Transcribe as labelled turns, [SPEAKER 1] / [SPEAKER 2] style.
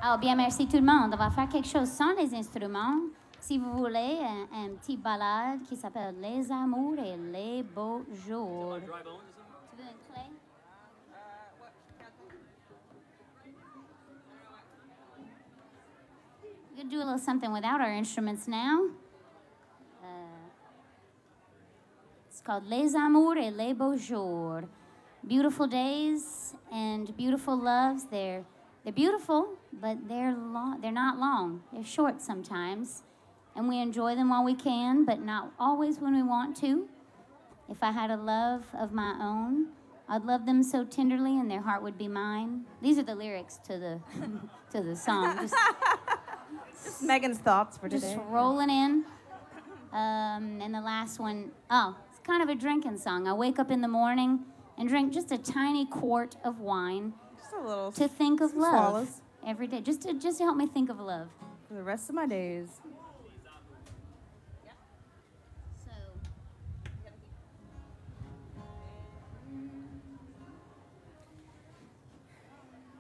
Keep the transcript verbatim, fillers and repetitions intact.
[SPEAKER 1] Alors, bien, merci tout le monde. On va faire quelque chose sans les instruments. Si vous voulez, un, un petit ballade qui s'appelle Les amours et les beaux jours. Tu veux une clé? We could do a little something without our instruments now. Uh, it's called Les amours et les beaux jours. Beautiful days and beautiful loves. They're they're beautiful, but they're long. They're not long. They're short sometimes, and we enjoy them while we can, but not always when we want to. If I had a love of my own, I'd love them so tenderly, and their heart would be mine. These are the lyrics to the to the song. Just,
[SPEAKER 2] Just Megan's thoughts for today.
[SPEAKER 1] just rolling in. Um, and the last one, oh, it's kind of a drinking song. I wake up in the morning and drink just a tiny quart of wine
[SPEAKER 2] Just a little.
[SPEAKER 1] to think of
[SPEAKER 2] some
[SPEAKER 1] love
[SPEAKER 2] swallows
[SPEAKER 1] every day, just to just to help me think of love.
[SPEAKER 2] for the rest of my days.